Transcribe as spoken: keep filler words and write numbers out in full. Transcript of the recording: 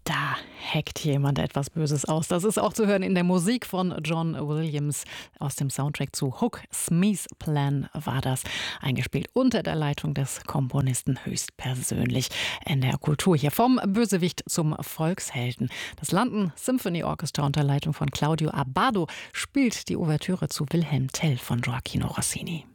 Da heckt jemand etwas Böses aus. Das ist auch zu hören in der Musik von John Williams aus dem Soundtrack zu Hook. Smith's Plan war das, eingespielt unter der Leitung des Komponisten höchstpersönlich. N D R Kultur hier vom Bösewicht zum Volkshelden. Das London Symphony Orchestra unter Leitung von Claudio Abbado spielt die Ouvertüre zu Wilhelm Tell von Gioacchino Rossini.